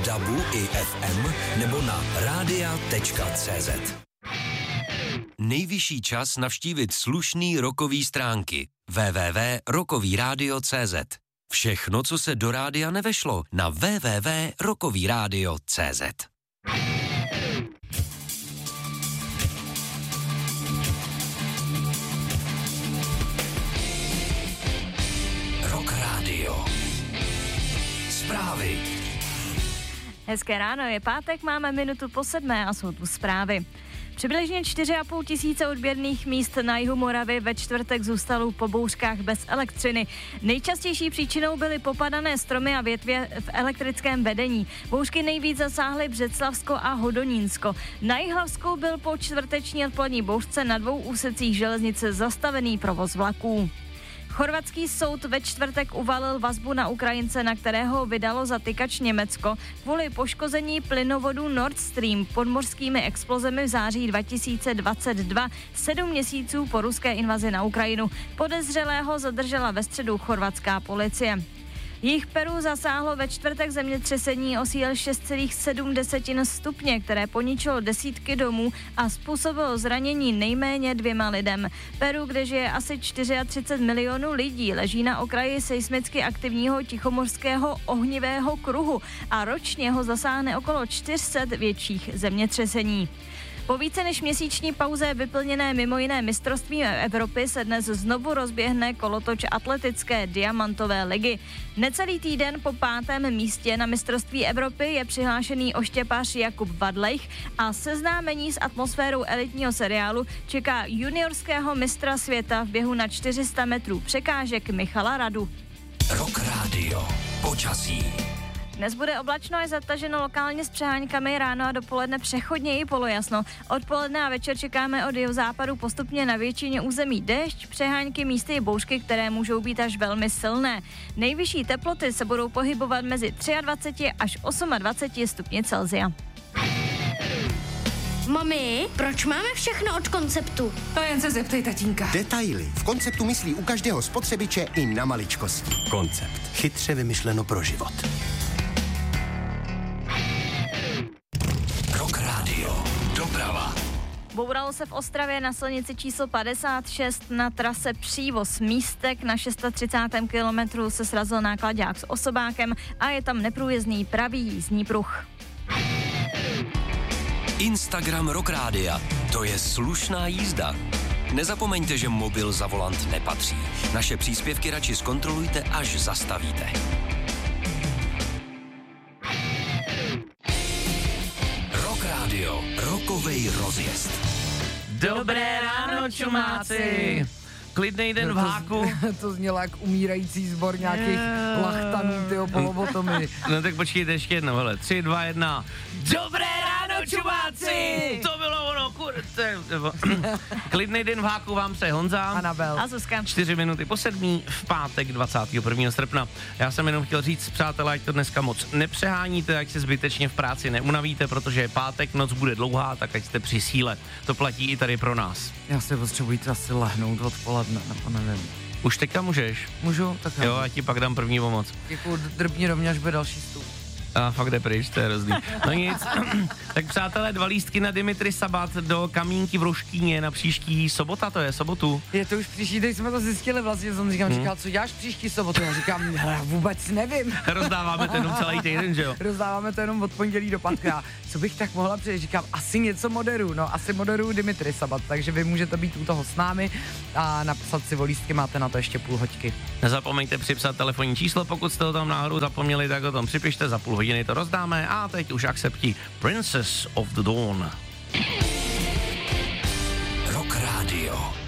DABu i FM nebo na radia.cz. Nejvyšší čas navštívit slušný rockový stránky www.rockovyradio.cz. Všechno, co se do rádia nevešlo, na www.rockovyradio.cz. Rock Radio. Zprávy. Hezké ráno, je pátek, máme minutu po 7 a jsou tu zprávy. Přibližně 4,5 tisíce odběrných míst na jihu Moravy ve čtvrtek zůstalo po bouřkách bez elektřiny. Nejčastější příčinou byly popadané stromy a větve v elektrickém vedení. Bouřky nejvíc zasáhly Břeclavsko a Hodonínsko. Na Jihlavsku byl po čtvrteční odpolední bouřce na 2 úsecích železnice zastavený provoz vlaků. Chorvatský soud ve čtvrtek uvalil vazbu na Ukrajince, na kterého vydalo zatykač Německo kvůli poškození plynovodu Nord Stream podmořskými explozemi v září 2022, 7 měsíců po ruské invazi na Ukrajinu. Podezřelého zadržela ve středu chorvatská policie. Jih Peru zasáhlo ve čtvrtek zemětřesení o síle 6,7 stupně, které poničilo desítky domů a způsobilo zranění nejméně 2 lidem. Peru, kde žije asi 34 milionů lidí, leží na okraji seismicky aktivního tichomořského ohnivého kruhu a ročně ho zasáhne okolo 400 větších zemětřesení. Po více než měsíční pauze vyplněné mimo jiné mistrovství Evropy se dnes znovu rozběhne kolotoč atletické diamantové ligy. Necelý týden po 5. místě na mistrovství Evropy je přihlášený oštěpař Jakub Vadlejch a seznámení s atmosférou elitního seriálu čeká juniorského mistra světa v běhu na 400 metrů překážek Michala Radu. Rock Radio. Počasí. Dnes bude oblačno a zataženo lokálně s přeháňkami, ráno a dopoledne přechodně i polojasno. Odpoledne a večer čekáme od jihozápadu postupně na většině území déšť, přeháňky, místy i bouřky, které můžou být až velmi silné. Nejvyšší teploty se budou pohybovat mezi 23 až 28 stupni Celsia. Mami, proč máme všechno od Konceptu? To jen se zeptej tatínka. Detaily. V Konceptu myslí u každého spotřebiče i na maličkosti. Koncept. Chytře vymyšleno pro život. Rock Radio. Doprava. Bouralo se v Ostravě na silnici číslo 56 na trase Přívoz Místek. Na 630. kilometru se srazil náklaďák s osobákem a je tam neprůjezdný pravý jízdní pruh. Instagram Rock Rádia. To je slušná jízda. Nezapomeňte, že mobil za volant nepatří. Naše příspěvky radši zkontrolujte, až zastavíte. Rock Radio. Rockovej rozjezd. Dobré ráno, čumáci! Klidnej den v háku. To znělo jak umírající sbor nějakých lachtanů, tyho polobotomy. No tak počkejte ještě jednou, hele. 3, 2, 1. Dobré ráno, čumáci! To bylo ono, Klidnej den v háku, vám se Honza. Anabel. A Zuzka. 4 minuty po 7 v pátek 21. srpna. Já jsem jenom chtěl říct, přátelé, ať to dneska moc nepřeháníte, ať se zbytečně v práci neunavíte, protože je pátek, noc bude dlouhá, tak ať jste při síle. To platí i tady pro nás. Já se potřebuji asi lehnout odpoledne, nebo nevím. Už teďka můžeš? Můžu? Tak jo, já ti pak dám první pomoc. Děkuju, drbni do mě, až bude další stůl. A fakt jde pryč, to je hrozný. No nic, tak přátelé, 2 lístky na Dimitri Sabat do Kamínky v Roštíně na příští sobota, to je sobotu. Je to už příští, teď jsme to zjistili vlastně, jsem říkal, co děláš příští sobotu? Já říkám, já vůbec nevím. Rozdáváme to jenom celý týden, že jo? Rozdáváme to jenom od pondělí do pátku. Co bych tak mohla přijít? Říkám, asi něco moderu, no asi moderu Dimitri Sabat, takže vy můžete být u toho s námi a napsat si o lístky, máte na to ještě půl hoďky. Nezapomeňte připsat telefonní číslo, pokud jste ho tam náhodou zapomněli, tak o tom připište, za půl hodiny to rozdáme a teď už akceptí Princess of the Dawn. Rock Radio.